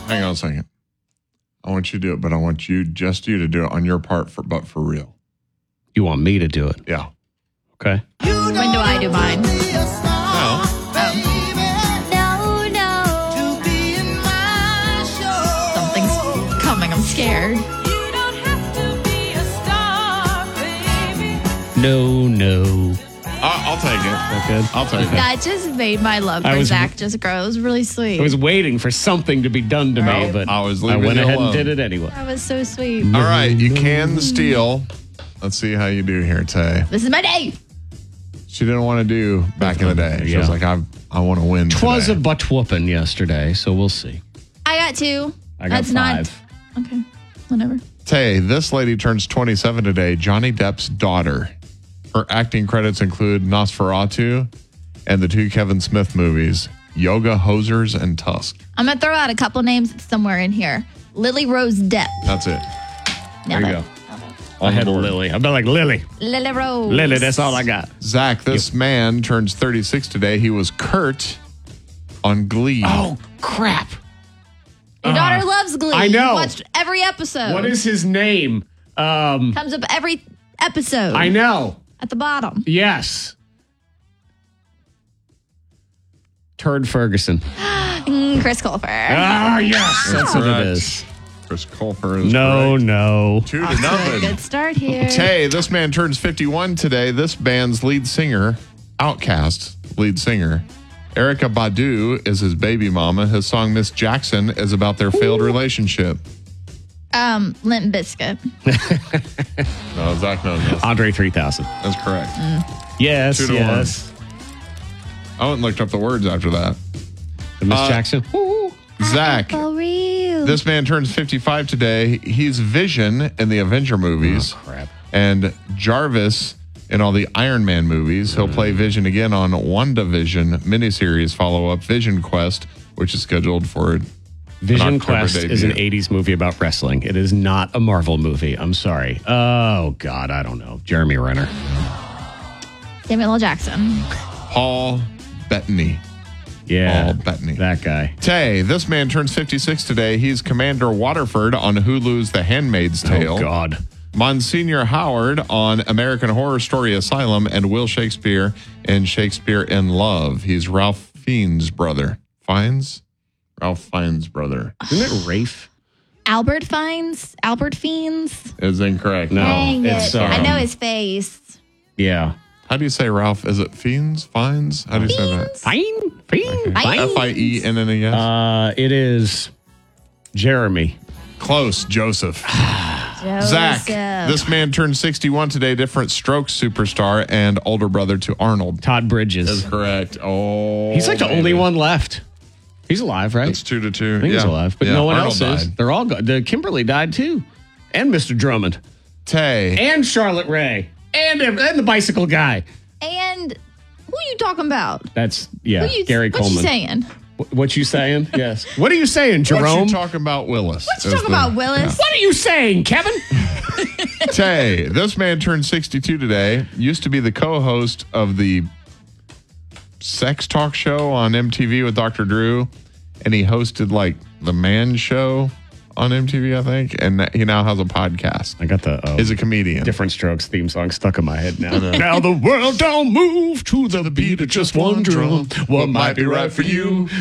Hang on a second. I want you to do it, but I want you to do it on your part, but for real. You want me to do it? Yeah. Okay. When do I do mine? Something's coming. I'm scared. No. I'll take it. That good? I'll take it. That just made my love for Zach just grow. It was really sweet. I was waiting for something to be done to me, but I was I leaving went you ahead alone. and did it anyway. That was so sweet. All right, you can steal. Let's see how you do here, Tay. This is my day. She didn't want to do back in the day. She was like, I want to win. Twas a today. butt whooping yesterday, so we'll see. I got 2. I got That's 5. Not okay. Whatever. Tay, this lady turns 27 today, Johnny Depp's daughter. Her acting credits include Nosferatu and the 2 Kevin Smith movies, Yoga Hosers and Tusk. I'm going to throw out a couple names somewhere in here. Lily Rose Depp. That's it. There you go. I had Lily. I've been like, Lily. Lily Rose. Lily, that's all I got. Zach, this man turns 36 today. He was Kurt on Glee. Oh, crap. Your daughter loves Glee. I know. Watched every episode. What is his name? Comes up every episode. I know. At the bottom. Yes. Turd Ferguson. Chris Colfer. Ah, yes. That's what it is. Chris Colfer is No. 2-0. Good start here. Tay, this man turns 51 today. This band's lead singer, Outkast lead singer, Erykah Badu is his baby mama. His song Miss Jackson is about their failed relationship. Limp Bizkit. No, Zach knows this. Andre 3000. That's correct. Yes, 2-1. yes. I went and looked up the words after that. Miss Jackson. Zach, For real. this man turns 55 today. He's Vision in the Avenger movies. Oh, crap. And Jarvis in all the Iron Man movies. He'll play Vision again on WandaVision miniseries follow-up Vision Quest, which is scheduled for Vision October Quest is an debut. 80s movie about wrestling. It is not a Marvel movie. I'm sorry. Oh, God, I don't know. Jeremy Renner. Samuel L. Jackson. Paul Bettany. Yeah. Paul Bettany. That guy. Tay, this man turns 56 today. He's Commander Waterford on Hulu's The Handmaid's Tale. Oh, God. Monsignor Howard on American Horror Story Asylum, and Will Shakespeare in Shakespeare in Love. He's Ralph Fiennes' brother. Ralph Fiennes' brother. Isn't it Rafe? Albert Fiennes. Is incorrect. No. Dang it's, it. I know his face. Yeah. How do you say Ralph? Is it Fiennes? Fiennes? How do you say that? Fine. Fiennes. Fiennes? It is Jeremy. Close, Joseph. Zach, this man turned 61 today. Different Strokes superstar and older brother to Arnold. Todd Bridges. Is correct. Oh, He's like the only one left. He's alive, right? It's 2-2. I think he's alive, but no one Arnold else is. died. They're all gone. Kimberly died too, and Mr. Drummond, Tay. and Charlotte Ray, and the bicycle guy. And who you talking about? That's What Gary Coleman. you saying? What you saying? Yes. What are you saying, Jerome? What you talking about, Willis? What you talking about, Willis? What are you saying, Kevin? Tay, this man turned 62 today. Used to be the co-host of the sex talk show on MTV with Dr. Drew, and he hosted like the Man Show on MTV, I think, and he now has a podcast. I got the He's a comedian. Different Strokes theme song stuck in my head now. Now the world don't move to the beat of just one drum. What might be right for you